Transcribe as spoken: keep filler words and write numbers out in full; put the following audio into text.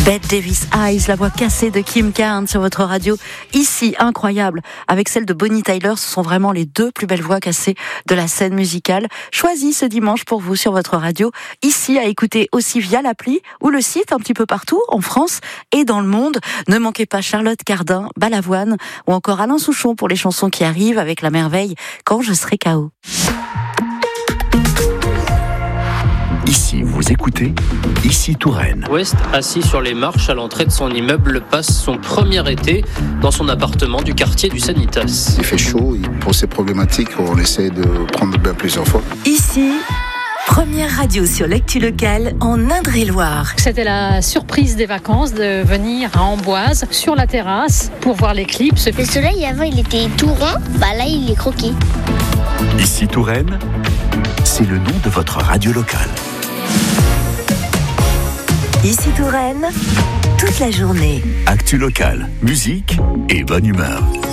Bette Davis Eyes, la voix cassée de Kim Carnes sur votre radio. Ici, incroyable. Avec celle de Bonnie Tyler, ce sont vraiment les deux plus belles voix cassées de la scène musicale. Choisies ce dimanche pour vous sur votre radio. Ici, à écouter aussi via l'appli ou le site un petit peu partout, en France et dans le monde. Ne manquez pas Charlotte Cardin, Balavoine ou encore Alain Souchon pour les chansons qui arrivent avec la merveille Quand je serai K O. Ici, vous écoutez Ici Touraine. West, assis sur les marches à l'entrée de son immeuble, passe son premier été dans son appartement du quartier du Sanitas. Il fait chaud, pour ces problématiques, on essaie de prendre bain plusieurs fois. Ici, première radio sur l'actu locale en Indre-et-Loire. C'était la surprise des vacances de venir à Amboise sur la terrasse pour voir l'éclipse. Le soleil avant il était tout rond, bah là il est croqué. Ici Touraine, c'est le nom de votre radio locale. Ici Touraine, toute la journée. Actu locale, musique et bonne humeur.